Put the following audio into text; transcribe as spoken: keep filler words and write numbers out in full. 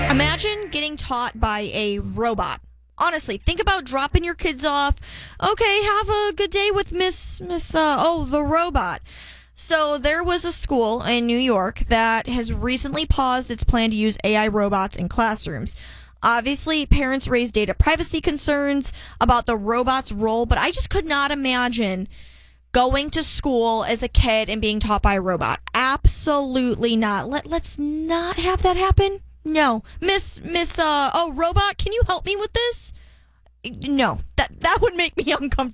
Imagine getting taught by a robot. Honestly, think about dropping your kids off. Okay, have a good day with Miss Miss uh, oh, the robot. So there was a school in New York that has recently paused its plan to use A I robots in classrooms. Obviously, parents raised data privacy concerns about the robot's role, but I just could not imagine going to school as a kid and being taught by a robot. Absolutely not. Let let's not have that happen. No. Miss Miss uh oh robot, can you help me with this? No. That that would make me uncomfortable.